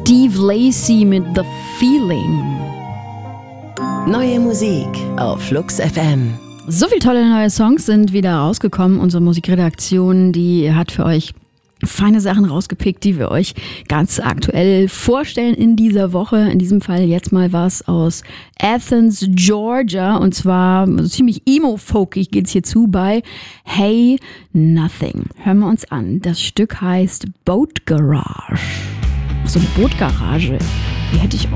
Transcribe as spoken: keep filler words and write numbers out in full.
Steve Lacy mit The Feeling. Neue Musik auf Flux F M. So viele tolle neue Songs sind wieder rausgekommen. Unsere Musikredaktion, die hat für euch feine Sachen rausgepickt, die wir euch ganz aktuell vorstellen in dieser Woche. In diesem Fall jetzt mal was aus Athens, Georgia. Und zwar ziemlich emo-folkig geht's hier zu bei Hey Nothing. Hören wir uns an. Das Stück heißt Boat Garage. So eine Bootgarage. Die hätte ich auch.